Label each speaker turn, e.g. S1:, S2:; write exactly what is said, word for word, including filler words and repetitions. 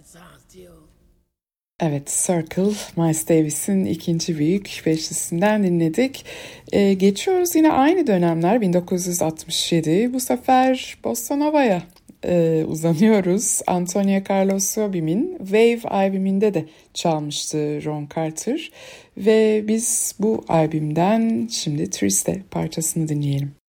S1: Evet, Circle, Miles Davis'in ikinci büyük beşlisinden dinledik. Ee, geçiyoruz yine aynı dönemler, bin dokuz yüz altmış yedi. Bu sefer Bossa Nova'ya e, uzanıyoruz. Antonio Carlos Jobim'in Wave albümünde de çalmıştı Ron Carter. Ve biz bu albümden şimdi Triste parçasını dinleyelim.